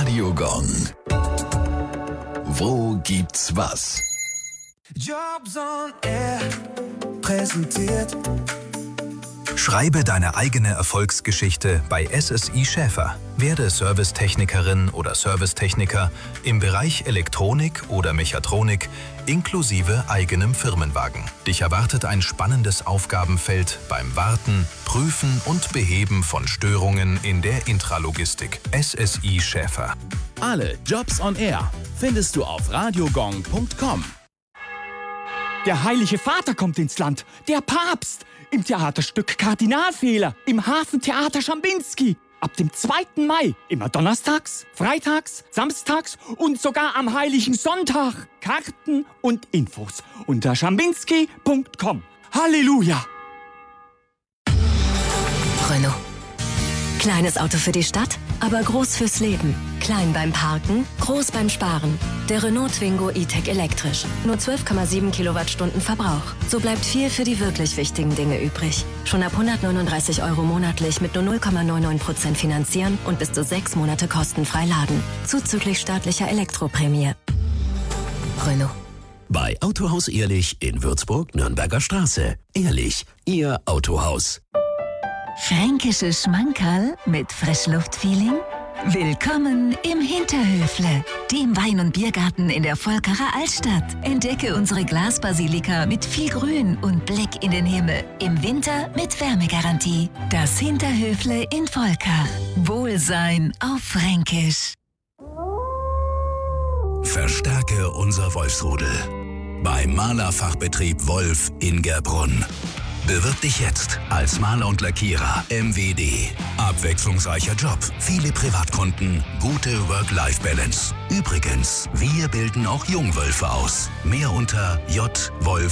Radiogong. Wo gibt's was? Jobs on Air präsentiert. Schreibe deine eigene Erfolgsgeschichte bei SSI Schäfer. Werde Servicetechnikerin oder Servicetechniker im Bereich Elektronik oder Mechatronik inklusive eigenem Firmenwagen. Dich erwartet ein spannendes Aufgabenfeld beim Warten, Prüfen und Beheben von Störungen in der Intralogistik. SSI Schäfer. Alle Jobs on Air findest du auf radiogong.com. Der Heilige Vater kommt ins Land, der Papst, im Theaterstück Kardinalfehler, im Hafentheater Schambinski. Ab dem 2. Mai, immer donnerstags, freitags, samstags und sogar am Heiligen Sonntag. Karten und Infos unter schambinski.com. Halleluja! Renault. Kleines Auto für die Stadt, aber groß fürs Leben. Klein beim Parken, groß beim Sparen. Der Renault Twingo E-Tech elektrisch. Nur 12,7 Kilowattstunden Verbrauch. So bleibt viel für die wirklich wichtigen Dinge übrig. Schon ab 139 € monatlich mit nur 0,99% finanzieren und bis zu 6 Monate kostenfrei laden. Zuzüglich staatlicher Elektroprämie. Renault. Bei Autohaus Ehrlich in Würzburg, Nürnberger Straße. Ehrlich, Ihr Autohaus. Fränkische Schmankerl mit Frischluftfeeling? Willkommen im Hinterhöfle, dem Wein- und Biergarten in der Volkerer Altstadt. Entdecke unsere Glasbasilika mit viel Grün und Blick in den Himmel. Im Winter mit Wärmegarantie. Das Hinterhöfle in Volker. Wohlsein auf Fränkisch. Verstärke unser Wolfsrudel. Beim Malerfachbetrieb Wolf in Gerbrunn. Bewirb dich jetzt als Maler und Lackierer MWD. Abwechslungsreicher Job, viele Privatkunden, gute Work-Life-Balance. Übrigens, wir bilden auch Jungwölfe aus. Mehr unter jwolf.de.